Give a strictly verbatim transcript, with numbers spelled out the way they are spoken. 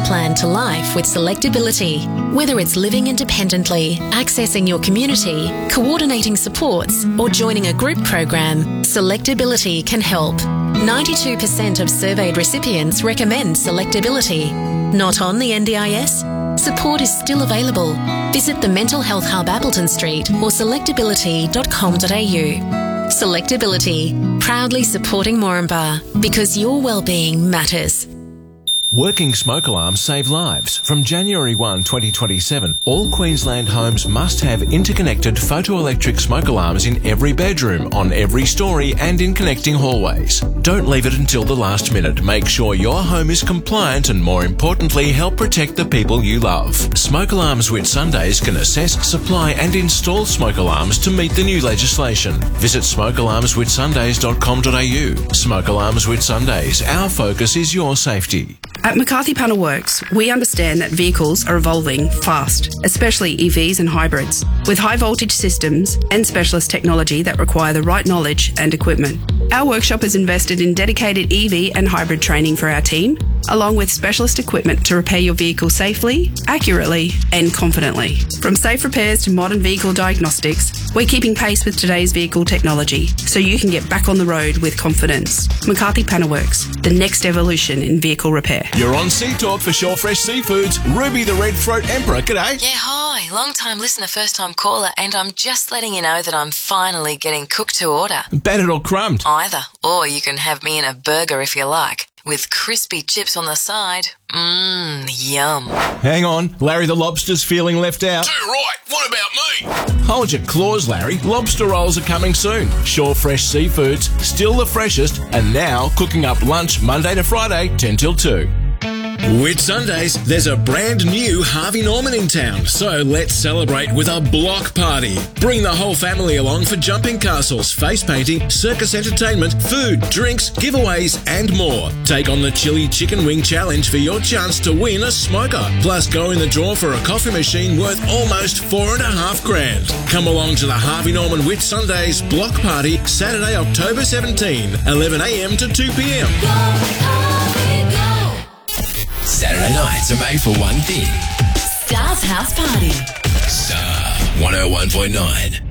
plan to life with Selectability. Whether it's living independently, accessing your community, coordinating supports, or joining a group program, Selectability can help. ninety-two percent of surveyed recipients recommend Selectability. Not on the N D I S? Support is still available. Visit the Mental Health Hub Appleton Street or selectability dot com dot a u. Selectability, proudly supporting Moranbah, because your well-being matters. Working smoke alarms save lives. From January first, twenty twenty-seven, all Queensland homes must have interconnected photoelectric smoke alarms in every bedroom, on every story and in connecting hallways. Don't leave it until the last minute. Make sure your home is compliant and, more importantly, help protect the people you love. Smoke Alarms Whitsundays can assess, supply and install smoke alarms to meet the new legislation. Visit smoke alarms whitsundays dot com dot a u. Smoke Alarms Whitsundays. Our focus is your safety. At McCarthy Panel Works, we understand that vehicles are evolving fast, especially E Vs and hybrids, with high voltage systems and specialist technology that require the right knowledge and equipment. Our workshop has invested in dedicated E V and hybrid training for our team, along with specialist equipment to repair your vehicle safely, accurately and confidently. From safe repairs to modern vehicle diagnostics, we're keeping pace with today's vehicle technology so you can get back on the road with confidence. McCarthy Panel Works, the next evolution in vehicle repair. You're on Sea Talk for Shore Fresh Seafoods. Ruby the Red Throat Emperor, g'day. Yeah, hi. Long time listener, first time caller, and I'm just letting you know that I'm finally getting cooked to order. Battered or crumbed? Either. Or you can have me in a burger if you like, with crispy chips on the side. Mmm, yum. Hang on, Larry the Lobster's feeling left out. Too right, what about me? Hold your claws, Larry. Lobster rolls are coming soon. Shore Fresh Seafoods, still the freshest, and now cooking up lunch Monday to Friday, ten till two. Whitsundays, there's a brand new Harvey Norman in town, so let's celebrate with a block party. Bring the whole family along for jumping castles, face painting, circus entertainment, food, drinks, giveaways and more. Take on the Chili Chicken Wing Challenge for your chance to win a smoker. Plus go in the draw for a coffee machine worth almost four and a half grand. Come along to the Harvey Norman Whitsundays block party Saturday, October seventeenth, eleven a m to two p m. Saturday nights are made for one thing. Star's House Party. Star one oh one point nine.